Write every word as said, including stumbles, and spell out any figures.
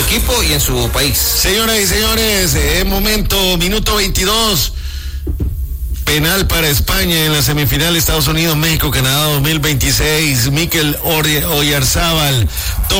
equipo y en su país. Señoras y señores, es momento, minuto veintidós. Penal para España en la semifinal Estados Unidos-México-Canadá dos mil veintiséis. Mikel Oyarzabal